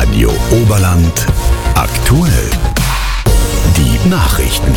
Radio Oberland aktuell. Die Nachrichten.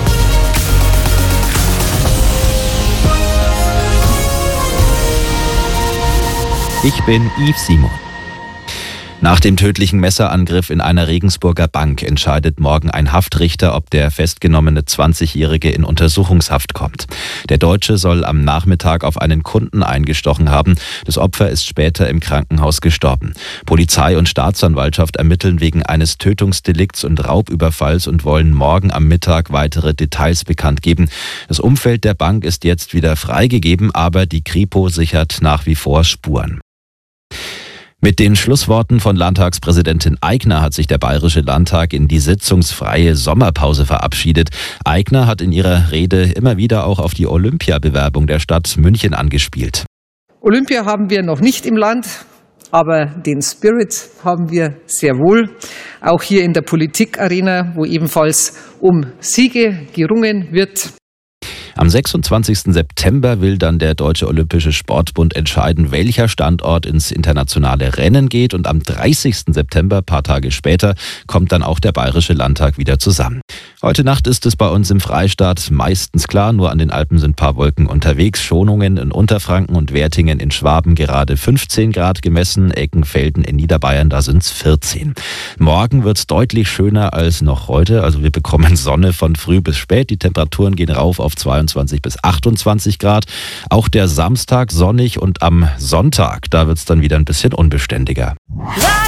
Ich bin Yves Simon. Nach dem tödlichen Messerangriff in einer Regensburger Bank entscheidet morgen ein Haftrichter, ob der festgenommene 20-Jährige in Untersuchungshaft kommt. Der Deutsche soll am Nachmittag auf einen Kunden eingestochen haben. Das Opfer ist später im Krankenhaus gestorben. Polizei und Staatsanwaltschaft ermitteln wegen eines Tötungsdelikts und Raubüberfalls und wollen morgen am Mittag weitere Details bekannt geben. Das Umfeld der Bank ist jetzt wieder freigegeben, aber die Kripo sichert nach wie vor Spuren. Mit den Schlussworten von Landtagspräsidentin Aigner hat sich der Bayerische Landtag in die sitzungsfreie Sommerpause verabschiedet. Aigner hat in ihrer Rede immer wieder auch auf die Olympiabewerbung der Stadt München angespielt. Olympia haben wir noch nicht im Land, aber den Spirit haben wir sehr wohl. Auch hier in der Politikarena, wo ebenfalls um Siege gerungen wird. Am 26. September will dann der Deutsche Olympische Sportbund entscheiden, welcher Standort ins internationale Rennen geht. Und am 30. September, ein paar Tage später, kommt dann auch der Bayerische Landtag wieder zusammen. Heute Nacht ist es bei uns im Freistaat meistens klar, nur an den Alpen sind ein paar Wolken unterwegs. Schonungen in Unterfranken und Wertingen in Schwaben gerade 15 Grad gemessen, Eckenfelden in Niederbayern, da sind es 14. Morgen wird es deutlich schöner als noch heute, also wir bekommen Sonne von früh bis spät. Die Temperaturen gehen rauf auf 22 bis 28 Grad. Auch der Samstag sonnig und am Sonntag, da wird es dann wieder ein bisschen unbeständiger.